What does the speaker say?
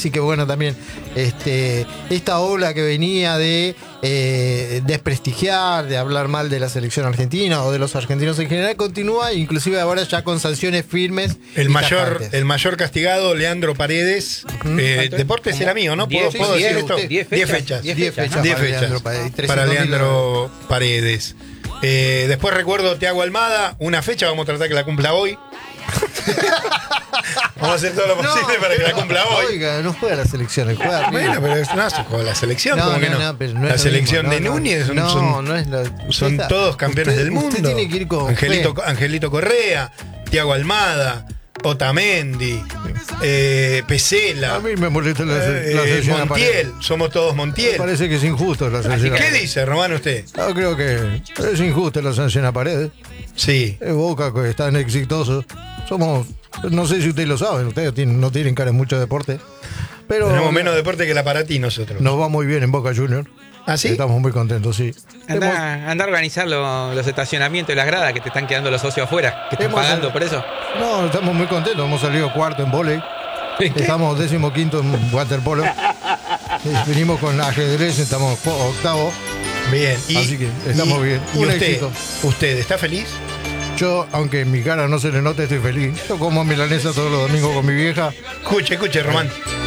Así que bueno, también esta ola que venía de desprestigiar, de hablar mal de la selección argentina o de los argentinos en general, continúa, inclusive ahora ya con sanciones firmes. El mayor castigado, Leandro Paredes. Deportes era mío, ¿no? ¿Puedo decir esto? 10 fechas. 10 fechas para Leandro Paredes. Después recuerdo Thiago Almada, una fecha, vamos a tratar que la cumpla hoy. Vamos a hacer todo lo posible para que la cumpla hoy. Oiga, no juega la selección, juega bueno, pero no se juega la selección, ¿cómo que no? Pero no la es selección mismo, de Núñez son todos campeones del mundo. Usted tiene que ir con Angelito Correa, Thiago Almada, Otamendi, Pesela. A mí me molesta la selección. Montiel, somos todos Montiel. Me parece que es injusto la sanción. ¿Qué dice, Román, usted? Yo creo que es injusta la sanción a Paredes. Sí. Es Boca que es tan exitoso. Somos, no sé si ustedes lo saben, ustedes no tienen cara en mucho deporte. Pero tenemos menos deporte que la para ti nosotros. Nos va muy bien en Boca Juniors. ¿Ah, sí? Estamos muy contentos, sí. Anda a organizar los estacionamientos y las gradas que te están quedando los socios afuera, que están pagando por eso. No, estamos muy contentos. Hemos salido cuarto en vóley. Estamos 15º en waterpolo. Venimos con ajedrez, estamos octavo. Bien. Así que estamos bien. Un éxito. ¿Usted está feliz? Yo, aunque en mi cara no se le note, estoy feliz. Yo como milanesa todos los domingos con mi vieja. Escuche, Román.